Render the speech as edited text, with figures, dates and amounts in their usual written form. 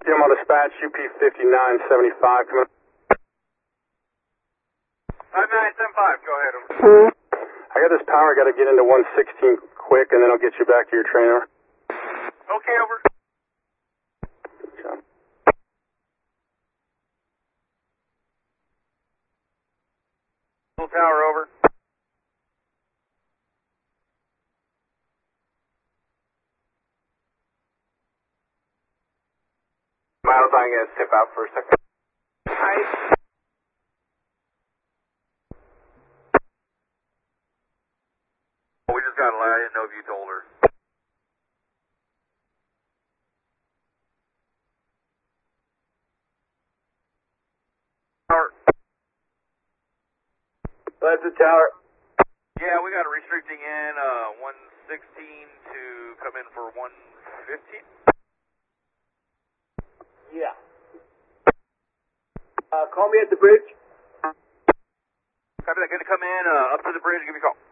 I'm on dispatch, UP 5975, coming. 5975, go ahead. I got this power, I got to get into 116 quick, and then I'll get you back to your trainer. Okay, over. Good job. Full tower, over. Miles, I'm going to step out for a second. Hi. We just got a lie. I didn't know if you told her. Tower. That's the tower. Yeah, we got a restricting in 116 to come in for 115. Yeah. Call me at the bridge. Copy that. Going to come in up to the bridge. Give me a call.